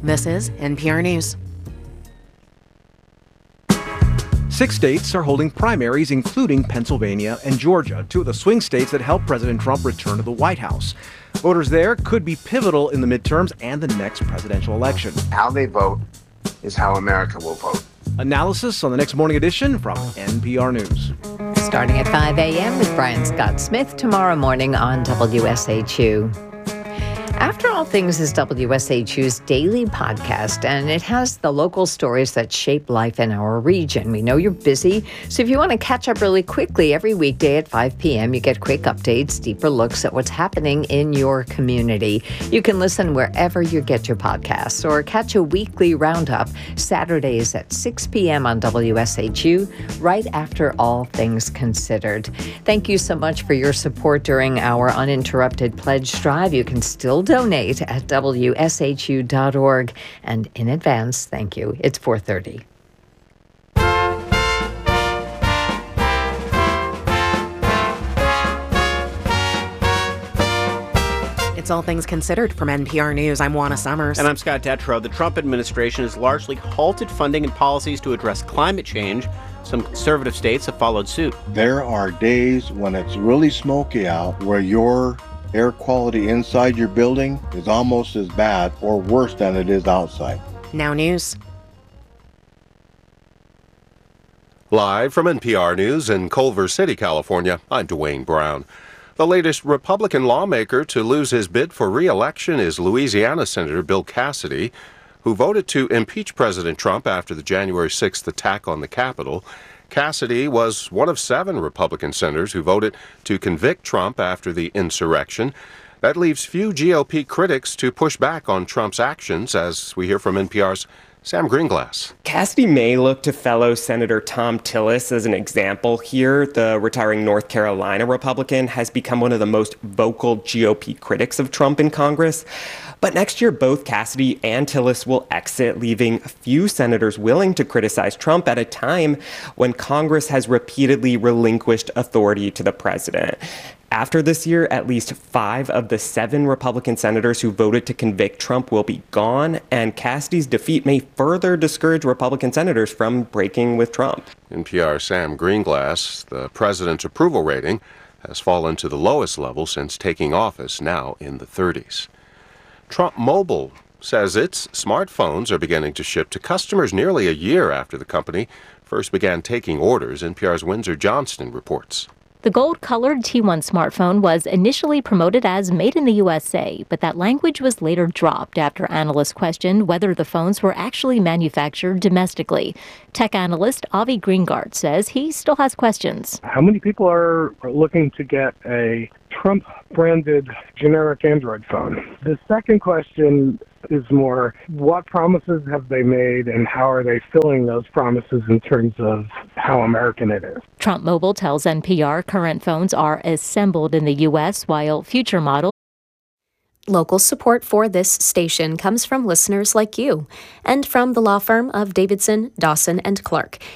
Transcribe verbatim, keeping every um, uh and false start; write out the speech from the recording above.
This is N P R News. Six states are holding primaries, including Pennsylvania and Georgia, two of the swing states that helped President Trump return to the White House. Voters there could be pivotal in the midterms and the next presidential election. How they vote is how America will vote. Analysis on the next morning edition from N P R News. Starting at five a.m. with Brian Scott Smith tomorrow morning on W S H U. After All Things is W S H U's daily podcast, and it has the local stories that shape life in our region. We know you're busy, so if you want to catch up really quickly, every weekday at five p.m. you get quick updates, deeper looks at what's happening in your community. You can listen wherever you get your podcasts, or catch a weekly roundup Saturdays at six p.m. on W S H U, right after All Things Considered. Thank you so much for your support during our uninterrupted pledge drive. You can still donate at W S H U dot org. And in advance, thank you. It's four thirty. It's All Things Considered from N P R News. I'm Juana Summers. And I'm Scott Detrow. The Trump administration has largely halted funding and policies to address climate change. Some conservative states have followed suit. There are days when it's really smoky out where your air quality inside your building is almost as bad or worse than it is outside. Now news. Live from N P R News in Culver City, California, I'm Dwayne Brown. The latest Republican lawmaker to lose his bid for re-election is Louisiana Senator Bill Cassidy, who voted to impeach President Trump after the January sixth attack on the Capitol. Cassidy was one of seven Republican senators who voted to convict Trump after the insurrection. That leaves few G O P critics to push back on Trump's actions, as we hear from N P R's Sam Greenglass. Cassidy may look to fellow Senator Thom Tillis as an example here. The retiring North Carolina Republican has become one of the most vocal G O P critics of Trump in Congress. But next year, both Cassidy and Tillis will exit, leaving a few senators willing to criticize Trump at a time when Congress has repeatedly relinquished authority to the president. After this year, at least five of the seven Republican senators who voted to convict Trump will be gone, and Cassidy's defeat may further discourage Republican senators from breaking with Trump. N P R's Sam Greenglass. The president's approval rating has fallen to the lowest level since taking office, now in the thirties. Trump Mobile says its smartphones are beginning to ship to customers nearly a year after the company first began taking orders. N P R's Windsor Johnston reports. The gold-colored T one smartphone was initially promoted as made in the U S A, but that language was later dropped after analysts questioned whether the phones were actually manufactured domestically. Tech analyst Avi Greengart says he still has questions. How many people are looking to get a Trump-branded generic Android phone? The second question is more, what promises have they made and how are they filling those promises in terms of how American it is? Trump Mobile tells N P R current phones are assembled in the U S while future models. Local support for this station comes from listeners like you and from the law firm of Davidson, Dawson and Clark.